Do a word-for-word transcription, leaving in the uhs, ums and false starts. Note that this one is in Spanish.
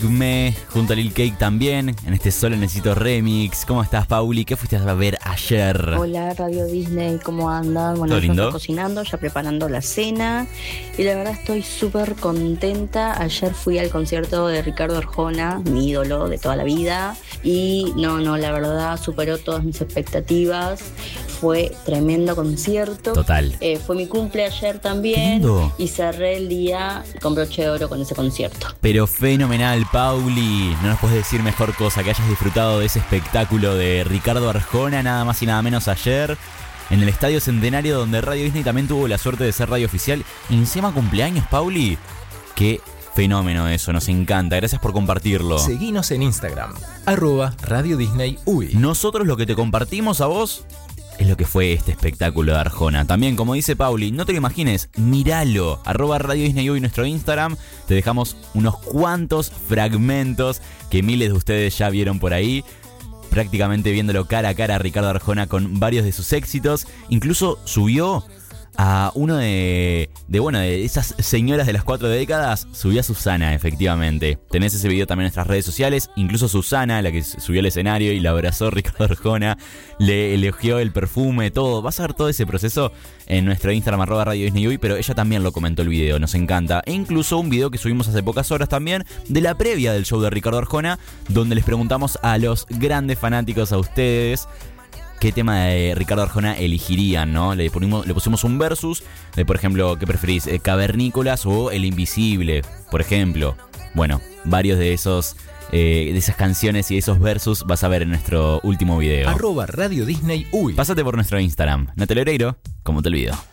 Me junto a Lil Cake también, en este Solo Necesito Remix. ¿Cómo estás, Pauli? ¿Qué fuiste a ver ayer? Hola, Radio Disney, ¿cómo andan? Bueno, yo estoy cocinando, ya preparando la cena. Y la verdad estoy súper contenta. Ayer fui al concierto de Ricardo Arjona, mi ídolo de toda la vida. Y no, no, la verdad superó todas mis expectativas. Fue tremendo concierto. Total. Eh, fue mi cumple ayer también. Y cerré el día con broche de oro con ese concierto. Pero fenomenal, Pauli. No nos puedes decir mejor cosa que hayas disfrutado de ese espectáculo de Ricardo Arjona, nada más y nada menos ayer, en el Estadio Centenario, donde Radio Disney también tuvo la suerte de ser radio oficial. Y encima cumpleaños, Pauli. Qué fenómeno eso, nos encanta. Gracias por compartirlo. Seguinos en Instagram, arroba Radio Disney U I. Nosotros lo que te compartimos a vos es lo que fue este espectáculo de Arjona. También, como dice Pauli, no te lo imagines, míralo. Arroba Radio Disney U I, nuestro Instagram. Te dejamos unos cuantos fragmentos que miles de ustedes ya vieron por ahí. Prácticamente viéndolo cara a cara a Ricardo Arjona con varios de sus éxitos. Incluso subió a uno de, de, bueno, de esas señoras de las cuatro décadas. Subió a Susana, efectivamente. Tenés ese video también en nuestras redes sociales. Incluso Susana, la que subió al escenario y la abrazó Ricardo Arjona, le elogió el perfume, todo. Vas a ver todo ese proceso en nuestro Instagram, arroba Radio Disney U I, pero ella también lo comentó el video, nos encanta. E incluso un video que subimos hace pocas horas también, de la previa del show de Ricardo Arjona, donde les preguntamos a los grandes fanáticos, a ustedes, qué tema de Ricardo Arjona elegirían, ¿no? Le, ponimos, le pusimos un versus de, por ejemplo, ¿qué preferís? ¿Cavernícolas o El Invisible? Por ejemplo. Bueno, varios de esos eh, de esas canciones y de esos versus vas a ver en nuestro último video. Arroba Radio Disney U I. Pásate por nuestro Instagram. Natalia Oreiro, como te olvido.